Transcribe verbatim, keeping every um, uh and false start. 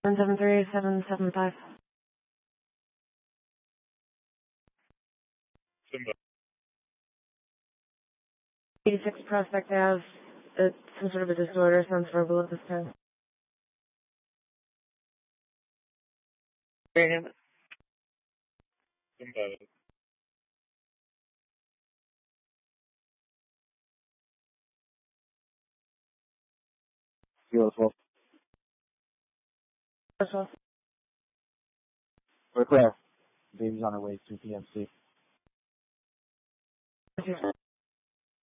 seven seven three seven seven five. Simba. eighty-six Prospect Ave. It's some sort of a disorder. Sounds verbal at this time. Simba. Beautiful. Beautiful. We're clear. Baby's on her way to P M C. Thank you.